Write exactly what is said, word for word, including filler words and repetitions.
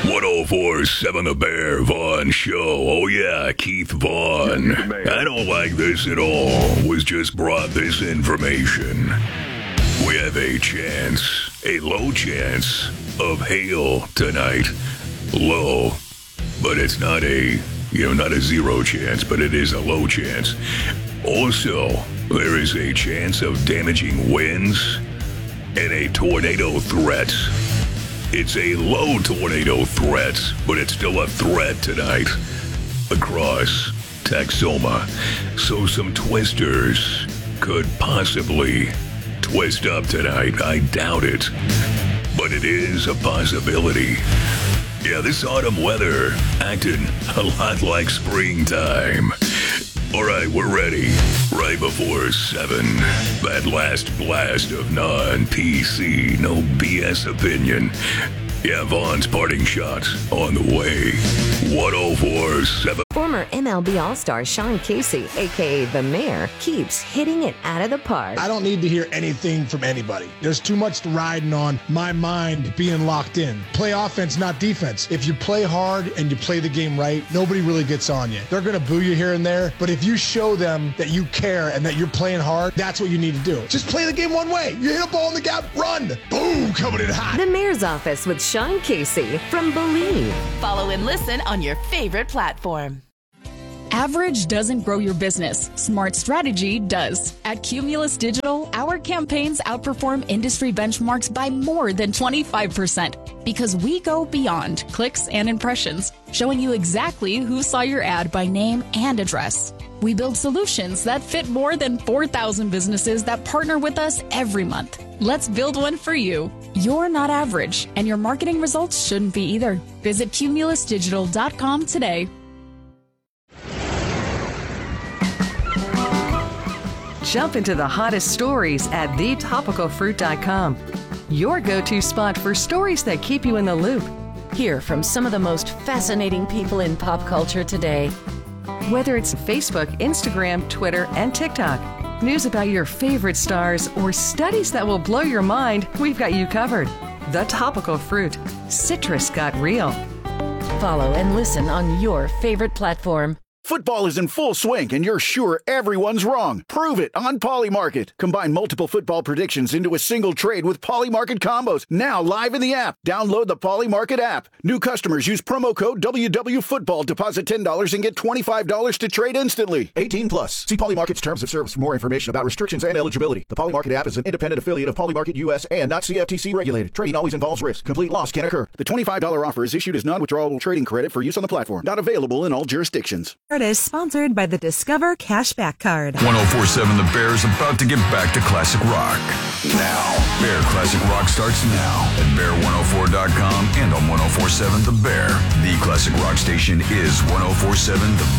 one oh four point seven The Bear Vaughn Show. Oh, yeah, Keith Vaughn. I don't like this at all. Was just brought this information. We have a chance, a low chance of hail tonight. Low. But it's not a, you know, not a zero chance, but it is a low chance. Also, there is a chance of damaging winds and a tornado threat. It's a low tornado threat, but it's still a threat tonight across Texoma. So some twisters could possibly twist up tonight. I doubt it, but it is a possibility. Yeah, this autumn weather acting a lot like springtime. All right, we're ready. Right before seven. That last blast of non-P C, no B S opinion. Yeah, Vaughn's parting shot on the way. one oh four point seven. Former M L B All-Star Sean Casey, a k a. The Mayor, keeps hitting it out of the park. I don't need to hear anything from anybody. There's too much riding on my mind being locked in. Play offense, not defense. If you play hard and you play the game right, nobody really gets on you. They're going to boo you here and there, but if you show them that you care and that you're playing hard, that's what you need to do. Just play the game one way. You hit a ball in the gap, run. Boom, coming in hot. The Mayor's Office with Sean Casey from Believe. Follow and listen on your favorite platform. Average doesn't grow your business. Smart strategy does. At Cumulus Digital, our campaigns outperform industry benchmarks by more than twenty-five percent because we go beyond clicks and impressions, showing you exactly who saw your ad by name and address. We build solutions that fit more than four thousand businesses that partner with us every month. Let's build one for you. You're not average, and your marketing results shouldn't be either. Visit cumulus digital dot com today. Jump into the hottest stories at the topical fruit dot com. Your go-to spot for stories that keep you in the loop. Hear from some of the most fascinating people in pop culture today. Whether it's Facebook, Instagram, Twitter, and TikTok, news about your favorite stars, or studies that will blow your mind, we've got you covered. The Topical Fruit. Citrus got real. Follow and listen on your favorite platform. Football is in full swing, and you're sure everyone's wrong. Prove it on Polymarket. Combine multiple football predictions into a single trade with Polymarket combos. Now live in the app. Download the Polymarket app. New customers use promo code W W Football. Deposit ten dollars and get twenty-five dollars to trade instantly. eighteen plus. See Polymarket's terms of service for more information about restrictions and eligibility. The Polymarket app is an independent affiliate of Polymarket U S and not C F T C regulated. Trading always involves risk. Complete loss can occur. The twenty-five dollars offer is issued as non-withdrawable trading credit for use on the platform. Not available in all jurisdictions. Is sponsored by the Discover Cashback Card. one oh four point seven The Bear's about to get back to classic rock. Now. Bear Classic Rock starts now at bear one oh four dot com and on one oh four point seven The Bear. The classic rock station is one oh four point seven The